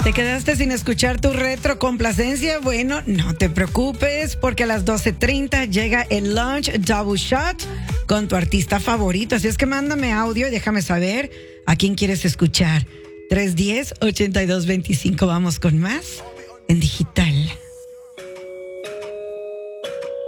¿Te quedaste sin escuchar tu retro complacencia? Bueno, no te preocupes, porque a las 12:30 llega el Lunch Double Shot con tu artista favorito. Así es que mándame audio y déjame saber a quién quieres escuchar. 310-8225. Vamos con más en digital.